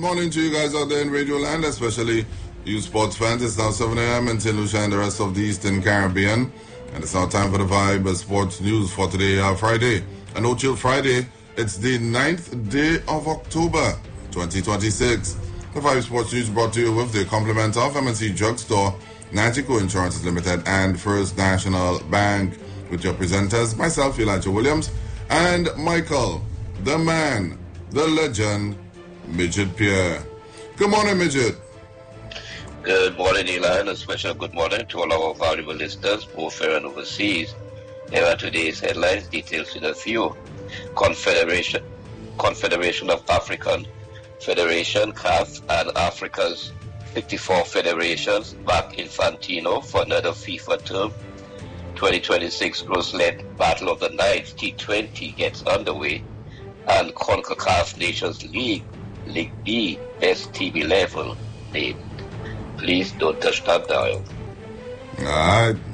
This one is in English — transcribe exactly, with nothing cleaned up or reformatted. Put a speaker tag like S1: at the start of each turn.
S1: morning to you guys out there in Radio Land, especially you sports fans. It's now seven a.m. in Saint Lucia and the rest of the Eastern Caribbean. And it's now time for the Vibe Sports News for today, uh, Friday. A No Chill Friday. It's the ninth day of October, twenty twenty-six. The Vibe Sports News brought to you with the compliment of M and C Drugstore, Nagico Insurances Limited, and First National Bank. With your presenters, myself, Elijah Williams, and Michael, the man, the legend, Midget Pierre. Good morning, Midget.
S2: Good morning, Eli, and a special good morning to all our valuable listeners, both here and overseas. Here are today's headlines, details in a few. Confederation, Confederation of African Federation, C A F, and Africa's fifty-four federations back Infantino for another FIFA term. twenty twenty-six Gross-led Battle of the Nights T twenty gets underway, and CONCACAF Nations League, League B, best team eleven named. Please don't touch that dial.
S1: All right.